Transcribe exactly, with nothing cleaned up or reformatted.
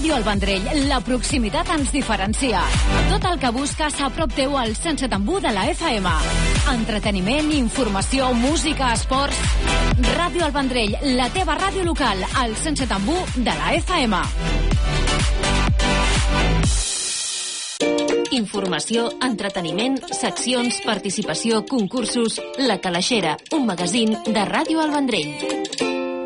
Ràdio El Vendrell, la proximitat ens diferencia. Tot el que busques a prop teu al cent set coma u de la F M. Entreteniment, informació, música, esports... Ràdio El Vendrell, la teva ràdio local, al cent set coma u de la F M. Informació, entreteniment, seccions, participació, concursos... La Calaixera, un magazín de Ràdio El Vendrell.